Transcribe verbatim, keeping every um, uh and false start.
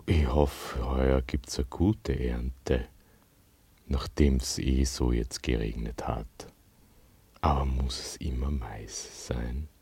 ich hoffe, heuer gibt's eine gute Ernte, nachdem's eh so jetzt geregnet hat. Aber muss es immer Mais sein?